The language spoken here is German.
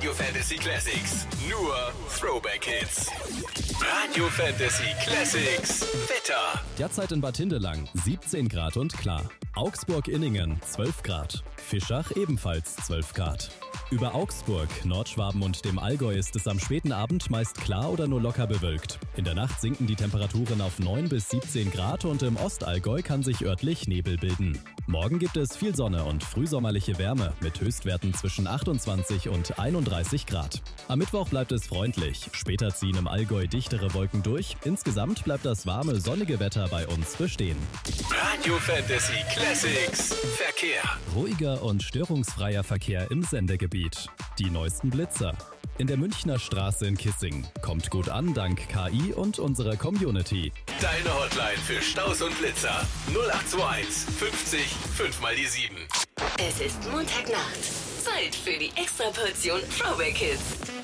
Radio Fantasy Classics. Nur Throwback Hits. Radio Fantasy Classics. Wetter. Derzeit in Bad Hindelang 17 Grad und klar. Augsburg-Inningen 12 Grad. Fischach ebenfalls 12 Grad. Über Augsburg, Nordschwaben und dem Allgäu ist es am späten Abend meist klar oder nur locker bewölkt. In der Nacht sinken die Temperaturen auf 9 bis 17 Grad und im Ostallgäu kann sich örtlich Nebel bilden. Morgen gibt es viel Sonne und frühsommerliche Wärme mit Höchstwerten zwischen 28 und 31 Grad. Am Mittwoch bleibt es freundlich. Später ziehen im Allgäu dichtere Wolken durch. Insgesamt bleibt das warme, sonnige Wetter bei uns bestehen. Radio Fantasy Classics. Verkehr. Ruhiger und störungsfreier Verkehr im Sendegebiet. Die neuesten Blitzer. In der Münchner Straße in Kissing. Kommt gut an dank KI und unserer Community. Deine Hotline für Staus und Blitzer. 0821 50 5 mal die 7. Es ist Montagnacht. Zeit für die Extraportion Throwback Hits.